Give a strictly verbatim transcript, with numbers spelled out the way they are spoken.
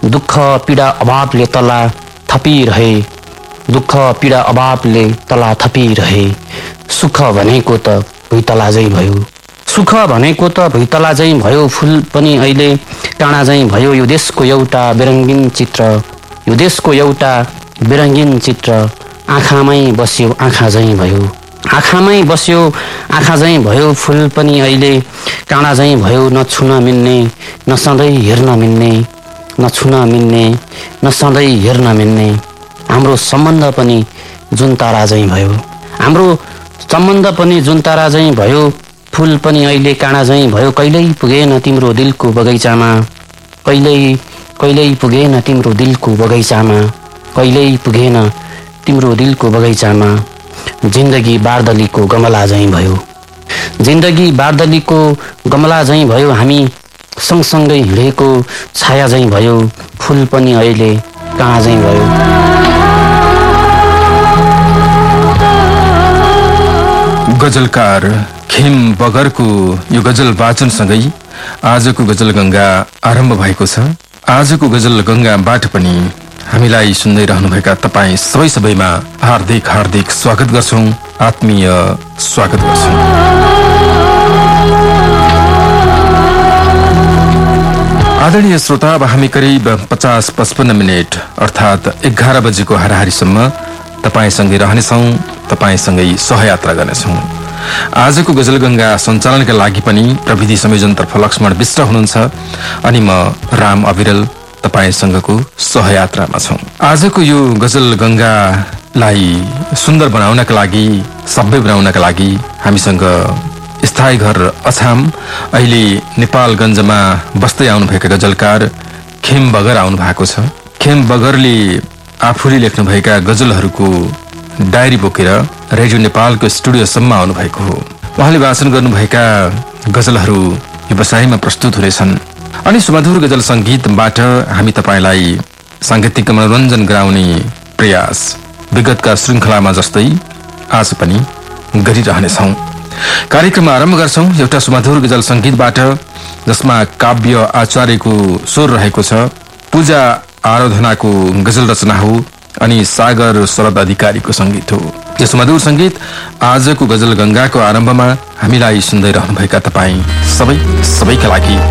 दुःख पीडा अभावले तला थपिरहे, दुःख पीडा अभावले तला थपिरहे। सुख भनेको त भुइँतला झैँ भयो, सुख भनेको त भुइँतला झैँ भयो। फुल पनि अहिले काँडा झैँ भयो। यो देशको एउटा बेरङ्गिन चित्र, यो देशको एउटा बेरङ्गिन चित्र। आँखामै बस्यो आँखा झैँ भयो, आँखामै बस्यो आँखा झैँ भयो। फुल पनि अहिले काँडा झैँ भयो। न छुन मिल्ने न सधैँ हेर्न मिल्ने, न छुन मिल्ने न सधैँ हेर्न मिल्ने। हाम्रो सम्बन्ध पनि जुन तारा झैँ भयो, हाम्रो सम्बन्ध पनि जुन तारा झैँ भयो। फुल पनि अहिले काँडा झैँ भयो। कहिल्यै पुगेन तिम्रो दिलको बगैँचामा, कहिल्यै कहिल्यै पुगेन तिम्रो दिलको बगैँचामा, कहिल्यै पुगेन तिम्रो दिलको बगैँचामा। जिन्दगी बार्दलीको गमला झैँ भयो, जिन्दगी बार्दलीको गमला झैँ भयो। हामी सँगसँगै हिँडेको छाया झैँ भयो। फुल पनि अहिले काँडा झैँ भयो। गजलकार खेम बगरको यो गजल वाचनसँगै आजको गजल गंगा आरम्भ भएको छ। आजको गजल गंगाबाट पनि हामीलाई सुन्दै रहनुभएका तपाईँ सबै सबैमा हार्दिक हार्दिक स्वागत गर्छौं, आत्मीय स्वागत गर्छौं। आदरणीय श्रोता, अब हामी करिब पचास पचपन्न मिनट अर्थात एघार बजेको हाराहारीसम्म तपाईसँगै रहनेछौं, तपाईसँगै सहयात्रा गर्नेछौं। आजको गजल गंगा सञ्चालनका लागि पनि प्रविधि संयोजनतर्फ लक्ष्मण विष्ट हुनुहुन्छ अनि म राम अविरल तपाईसँगको सहयात्रामा छौं। आजको यो गजल गंगालाई सुन्दर बनाउनका लागि, सभ्य बनाउनका लागि हामीसँग स्थायी घर अछाम अहिले नेपालगञ्जमा बस्दै आउनुभएका गजलकार खेम बगर आउनु भएको छ। खेम बगरले आफूले लेख्नुभएका गजलहरूको डायरी बोकेर रेडियो नेपालको स्टुडियोसम्म आउनु भएको हो। उहाँले वाचन गर्नुभएका गजलहरू व्यवसायमा प्रस्तुत हुनेछन् अनि सुमधुर गजल संगीतबाट हामी तपाईलाई सांगीतिक मनोरञ्जन गराउने प्रयास विगतका श्रृङ्खलामा जस्तै आज पनि गरिरहनेछौं। कार्यक्रम आरम्भ गर्छौं एउटा सुमधुर गजल संगीतबाट, जसमा काव्य आचार्यको स्वर रहेको छ। पूजा आराधनाको गजल रचना हो अनि सागर शरद अधिकारीको संगीत हो। यो सुमधुर संगीत आजको गजल गंगाको आरम्भमा हामीलाई सुन्दै रहनुभएका तपाईँ सबै सबैका लागि